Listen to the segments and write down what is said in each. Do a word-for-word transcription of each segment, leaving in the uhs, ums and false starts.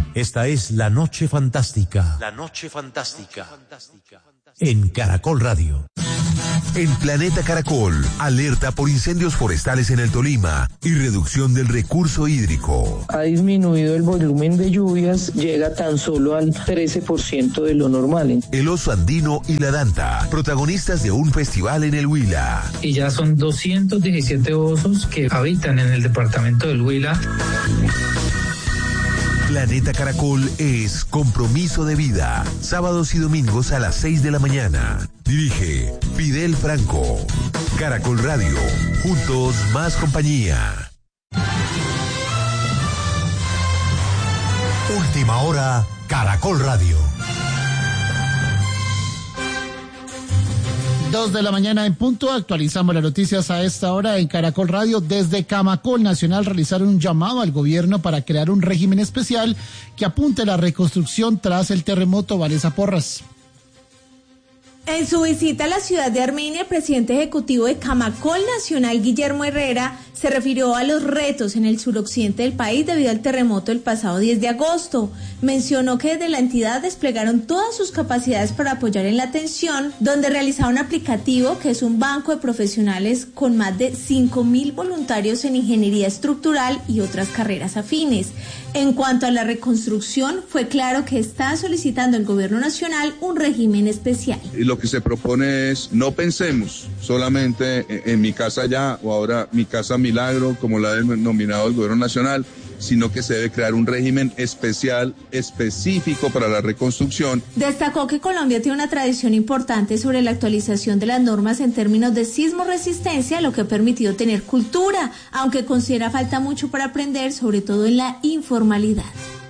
Esta es La Noche Fantástica. La Noche Fantástica. En Caracol Radio. En Planeta Caracol, alerta por incendios forestales en el Tolima y reducción del recurso hídrico. Ha disminuido el volumen de lluvias, llega tan solo al trece por ciento de lo normal. El oso andino y la danta, protagonistas de un festival en el Huila. Y ya son doscientos diecisiete osos que habitan en el departamento del Huila. Planeta Caracol es compromiso de vida. Sábados y domingos a las seis de la mañana. Dirige Fidel Franco. Caracol Radio. Juntos más compañía. Última hora, Caracol Radio. Dos de la mañana en punto, actualizamos las noticias a esta hora en Caracol Radio. Desde Camacol Nacional realizaron un llamado al gobierno para crear un régimen especial que apunte a la reconstrucción tras el terremoto. Vanessa Porras. En su visita a la ciudad de Armenia, el presidente ejecutivo de Camacol Nacional, Guillermo Herrera, se refirió a los retos en el suroccidente del país debido al terremoto del pasado diez de agosto. Mencionó que desde la entidad desplegaron todas sus capacidades para apoyar en la atención, donde realizaron un aplicativo que es un banco de profesionales con más de cinco mil voluntarios en ingeniería estructural y otras carreras afines. En cuanto a la reconstrucción, fue claro que está solicitando el gobierno nacional un régimen especial. Lo que se propone es, no pensemos solamente en mi casa ya o ahora mi casa milagro, como la ha denominado el gobierno nacional, sino que se debe crear un régimen especial, específico para la reconstrucción. Destacó que Colombia tiene una tradición importante sobre la actualización de las normas en términos de sismo resistencia, lo que ha permitido tener cultura, aunque considera falta mucho para aprender, sobre todo en la informalidad.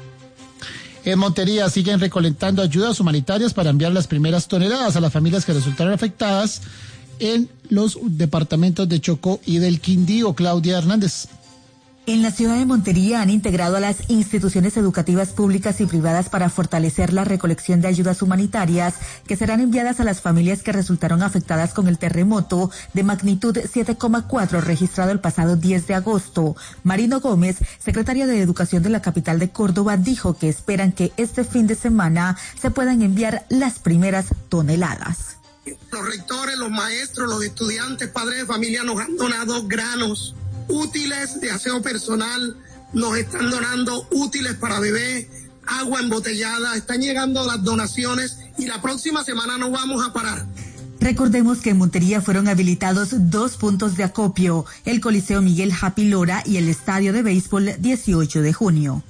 En Montería siguen recolectando ayudas humanitarias para enviar las primeras toneladas a las familias que resultaron afectadas en los departamentos de Chocó y del Quindío. Claudia Hernández. En la ciudad de Montería han integrado a las instituciones educativas públicas y privadas para fortalecer la recolección de ayudas humanitarias que serán enviadas a las familias que resultaron afectadas con el terremoto de magnitud siete coma cuatro registrado el pasado diez de agosto. Marino Gómez, secretaria de Educación de la capital de Córdoba, dijo que esperan que este fin de semana se puedan enviar las primeras toneladas. Los rectores, los maestros, los estudiantes, padres de familia nos han donado granos útiles de aseo personal, nos están donando útiles para bebé, agua embotellada, están llegando las donaciones y la próxima semana no vamos a parar. Recordemos que en Montería fueron habilitados dos puntos de acopio, el Coliseo Miguel Happy Lora y el Estadio de Béisbol dieciocho de junio.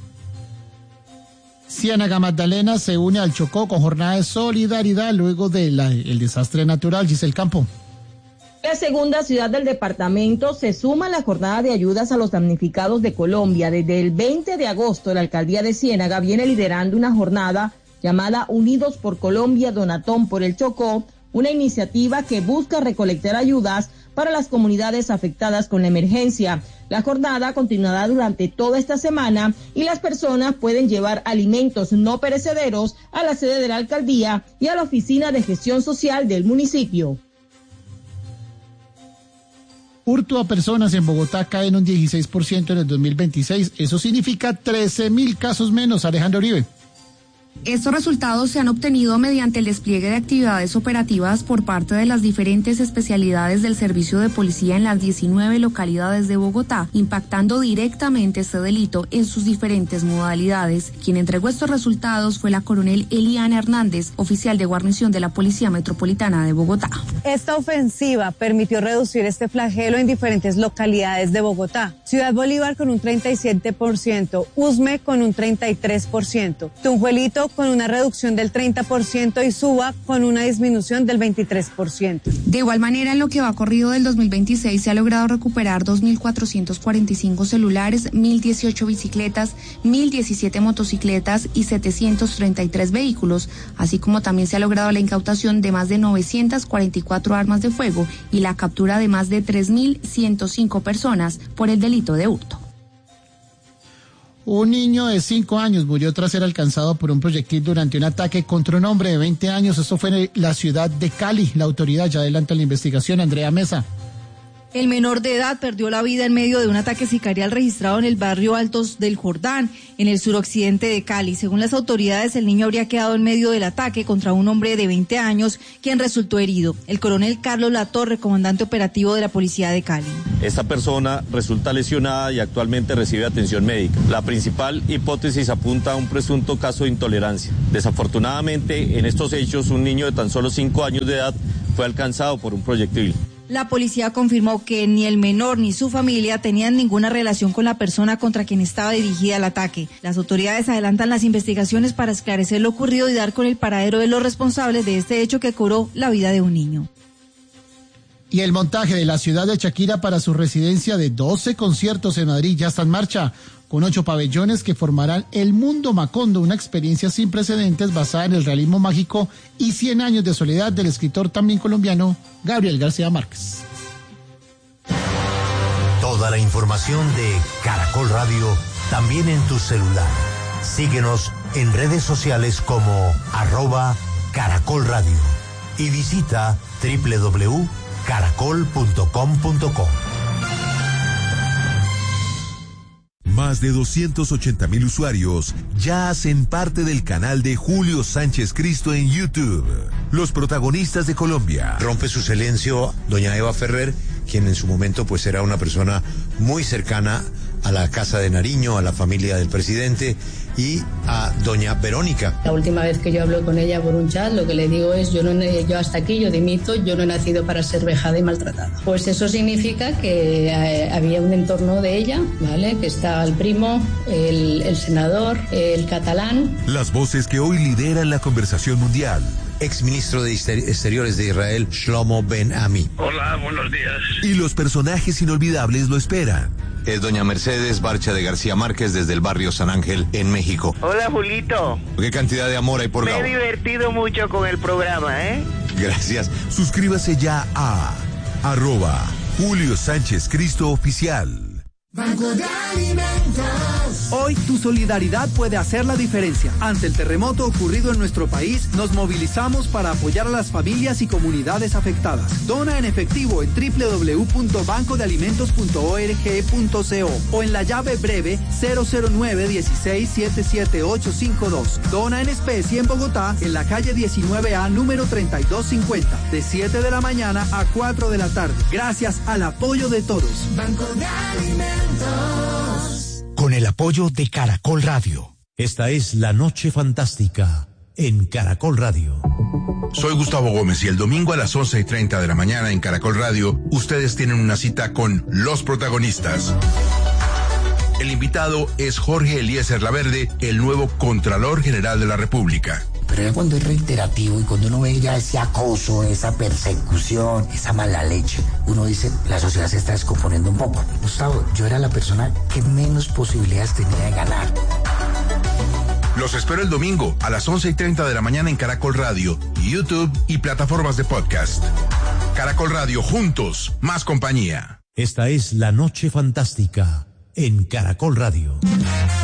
Ciénaga Magdalena se une al Chocó con jornada de solidaridad luego del desastre natural. Giselle Campo. La segunda ciudad del departamento se suma a la jornada de ayudas a los damnificados de Colombia. Desde el veinte de agosto, la alcaldía de Ciénaga viene liderando una jornada llamada Unidos por Colombia, Donatón por el Chocó, una iniciativa que busca recolectar ayudas para las comunidades afectadas con la emergencia. La jornada continuará durante toda esta semana y las personas pueden llevar alimentos no perecederos a la sede de la alcaldía y a la oficina de gestión social del municipio. Hurto a personas en Bogotá cae en un dieciséis por ciento en el dos mil veintiséis. Eso significa trece mil casos menos. Alejandro Uribe. Estos resultados se han obtenido mediante el despliegue de actividades operativas por parte de las diferentes especialidades del servicio de policía en las diecinueve localidades de Bogotá, impactando directamente este delito en sus diferentes modalidades. Quien entregó estos resultados fue la coronel Eliana Hernández, oficial de guarnición de la Policía Metropolitana de Bogotá. Esta ofensiva permitió reducir este flagelo en diferentes localidades de Bogotá. Ciudad Bolívar con un treinta y siete por ciento, Usme con un treinta y tres por ciento, Tunjuelito con una reducción del treinta por ciento y Suba con una disminución del veintitrés por ciento. De igual manera, en lo que va corrido del dos mil veintiséis se ha logrado recuperar dos mil cuatrocientos cuarenta y cinco celulares, mil dieciocho bicicletas, mil diecisiete motocicletas y setecientos treinta y tres vehículos, así como también se ha logrado la incautación de más de novecientas cuarenta y cuatro armas de fuego y la captura de más de tres mil ciento cinco personas por el delito de hurto. Un niño de cinco años murió tras ser alcanzado por un proyectil durante un ataque contra un hombre de veinte años. Esto fue en la ciudad de Cali. La autoridad ya adelanta la investigación. Andrea Mesa. El menor de edad perdió la vida en medio de un ataque sicarial registrado en el barrio Altos del Jordán, en el suroccidente de Cali. Según las autoridades, el niño habría quedado en medio del ataque contra un hombre de veinte años, quien resultó herido. El coronel Carlos Latorre, comandante operativo de la Policía de Cali. Esta persona resulta lesionada y actualmente recibe atención médica. La principal hipótesis apunta a un presunto caso de intolerancia. Desafortunadamente, en estos hechos, un niño de tan solo cinco años de edad fue alcanzado por un proyectil. La policía confirmó que ni el menor ni su familia tenían ninguna relación con la persona contra quien estaba dirigida el ataque. Las autoridades adelantan las investigaciones para esclarecer lo ocurrido y dar con el paradero de los responsables de este hecho que cobró la vida de un niño. Y el montaje de la ciudad de Shakira para su residencia de doce conciertos en Madrid ya está en marcha, con ocho pabellones que formarán el Mundo Macondo, una experiencia sin precedentes basada en el realismo mágico y cien años de soledad del escritor también colombiano Gabriel García Márquez. Toda la información de Caracol Radio también en tu celular. Síguenos en redes sociales como arroba Caracol Radio y visita doble u doble u doble u punto caracol punto com punto co. Más de doscientos ochenta mil usuarios ya hacen parte del canal de Julio Sánchez Cristo en YouTube. Los protagonistas de Colombia. Rompe su silencio doña Eva Ferrer, quien en su momento pues era una persona muy cercana a la Casa de Nariño, a la familia del presidente, y a doña Verónica. La última vez que yo hablo con ella por un chat, lo que le digo es, yo, no, yo hasta aquí, yo dimito, yo no he nacido para ser vejada y maltratada. Pues eso significa que eh, había un entorno de ella, ¿vale? Que estaba el primo, el, el senador, el catalán. Las voces que hoy lideran la conversación mundial. Exministro de Exteriores de Israel, Shlomo Ben Ami. Hola, buenos días. Y los personajes inolvidables lo esperan. Es doña Mercedes Barcha de García Márquez desde el barrio San Ángel en México. Hola, Julito. ¿Qué cantidad de amor hay por Me Gabo? he divertido mucho con el programa, ¿eh? Gracias. Suscríbase ya a arroba Julio Sánchez Cristo Oficial. Banco de Alimentos. Hoy tu solidaridad puede hacer la diferencia. Ante el terremoto ocurrido en nuestro país, nos movilizamos para apoyar a las familias y comunidades afectadas. Dona en efectivo en doble u doble u doble u punto banco de alimentos punto org punto co o en la llave breve cero cero nueve uno seis siete siete ocho cinco dos. Dona en especie en Bogotá, en la calle diecinueve A, número treinta y dos cincuenta, de siete de la mañana a cuatro de la tarde. Gracias al apoyo de todos. Banco de Alimentos. Con el apoyo de Caracol Radio. Esta es La Noche Fantástica en Caracol Radio. Soy Gustavo Gómez y el domingo a las once y treinta de la mañana en Caracol Radio, ustedes tienen una cita con los protagonistas. El invitado es Jorge Eliezer Laverde, el nuevo Contralor General de la República. Pero ya cuando es reiterativo y cuando uno ve ya ese acoso, esa persecución, esa mala leche, uno dice, la sociedad se está descomponiendo un poco. Gustavo, yo era la persona que menos posibilidades tenía de ganar. Los espero el domingo a las once y treinta de la mañana en Caracol Radio, YouTube y plataformas de podcast. Caracol Radio, juntos, más compañía. Esta es La Noche Fantástica en Caracol Radio.